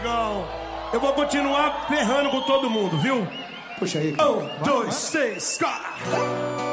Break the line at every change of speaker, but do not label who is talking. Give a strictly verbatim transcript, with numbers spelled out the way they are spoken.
negão. Eu vou continuar ferrando com todo mundo, viu?
Puxa aí.
Um, dois, três, quatro.